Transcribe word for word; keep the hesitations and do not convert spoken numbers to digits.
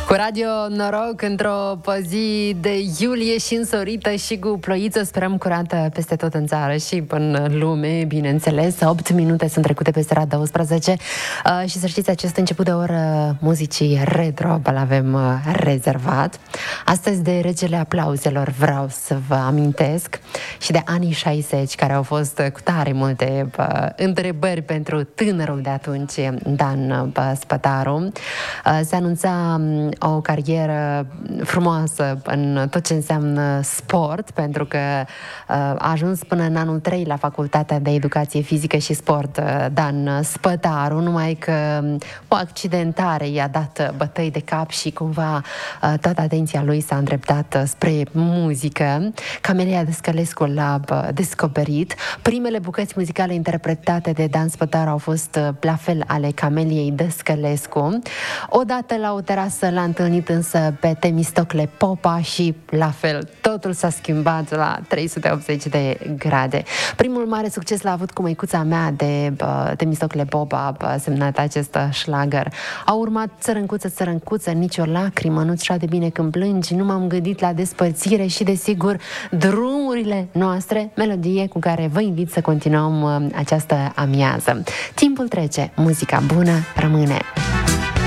Cu Radio Noroc, într-o zi de iulie și însorită și cu ploiță, sperăm curată peste tot în țară și în lume, bineînțeles. opt minute sunt trecute peste ora douăsprezece uh, și să știți, acest început de oră muzicii retro îl avem uh, rezervat. Astăzi de regele aplauzelor vreau să vă amintesc și de anii șaizeci, care au fost cu tare multe uh, întrebări pentru tânărul de atunci, Dan uh, Spătaru. Uh, se anunța um, o carieră frumoasă în tot ce înseamnă sport, pentru că uh, a ajuns până în anul trei la Facultatea de Educație Fizică și Sport, uh, Dan Spătaru, numai că o accidentare i-a dat bătăi de cap și cumva uh, toată atenția lui s-a îndreptat spre muzică. Camelia Descălescu l-a uh, descoperit. Primele bucăți muzicale interpretate de Dan Spătaru au fost uh, la fel ale Cameliei Descălescu. Odată la o terasă l-a întâlnit însă pe Temistocle Popa și la fel, totul s-a schimbat la trei sute optzeci de grade. Primul mare succes l-a avut cu Măicuța mea de uh, Temistocle Popa, a semnat acest șlagăr. A urmat Țărâncuță, țărâncuță, nicio lacrimă, nu-ți șade bine când plângi, nu m-am gândit la despărțire și, desigur, drumurile noastre, melodie cu care vă invit să continuăm uh, această amiază. Timpul trece, muzica bună rămâne.